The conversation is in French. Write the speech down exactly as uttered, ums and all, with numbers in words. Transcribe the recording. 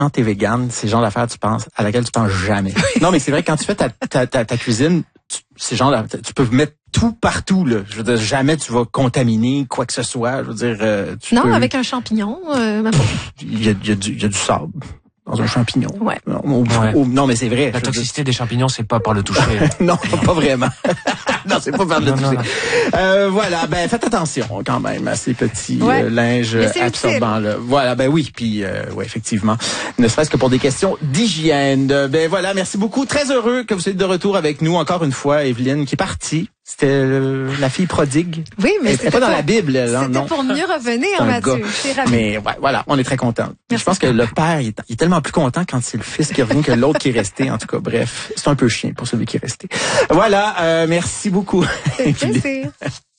t'es végane, c'est le genre d'affaire tu penses à laquelle tu penses jamais. Non, mais c'est vrai, quand tu fais ta, ta, ta, ta cuisine, tu, c'est genre, tu peux mettre tout partout, là. Je veux dire, jamais tu vas contaminer quoi que ce soit. Je veux dire, euh, tu Non, peux... avec un champignon, euh, ma pauvre. Il y a, il y a du, il y a du sable dans un champignon. Ouais. Non, au, Ouais. au, non mais c'est vrai. La toxicité des champignons, c'est pas par le toucher. non, pas vraiment. non, c'est pas par le Non, non, toucher. non. Euh, voilà, ben faites attention quand même à ces petits Ouais. euh, linges Mais c'est absorbants là. Voilà, ben oui, puis euh, ouais, effectivement, ne serait-ce que pour des questions d'hygiène. Euh, Ben voilà, merci beaucoup. Très heureux que vous soyez de retour avec nous encore une fois, Evelyne, qui est partie. C'était euh, la fille prodigue. Oui, mais Elle était pas dans pour, la Bible, là, c'était non. pour mieux revenir, C'est un Mathieu. gars. Je suis ravie. Mais ouais, voilà, on est très contents. Je Merci. pense que le père, il est, il est tellement plus content quand c'est le fils qui revient que l'autre qui est resté. En tout cas, bref, c'est un peu chien pour celui qui est resté. Voilà, euh, merci beaucoup. C'est un plaisir.